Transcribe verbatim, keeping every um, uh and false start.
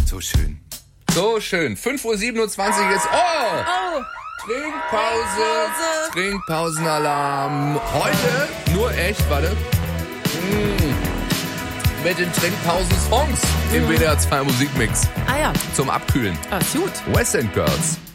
So schön. So schön. fünf Uhr siebenundzwanzig ist... Oh! Oh! Trinkpause. Trinkpausenalarm. Heute nur echt, warte. Mm. Mit den Trinkpausen-Songs im W D R zwei Musikmix. Ah ja. Zum Abkühlen. Ah, ist gut. West End Girls.